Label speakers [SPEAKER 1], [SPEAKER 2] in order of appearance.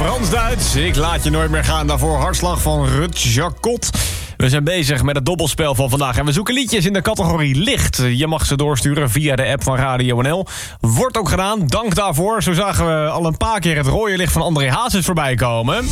[SPEAKER 1] Frans-Duits. Ik laat je nooit meer gaan. Daarvoor Hartslag van Rut Jacot. We zijn bezig met het dobbelspel van vandaag. En we zoeken liedjes in de categorie licht. Je mag ze doorsturen via de app van Radio NL. Wordt ook gedaan. Dank daarvoor. Zo zagen we al een paar keer het rode licht van André Hazes voorbij komen.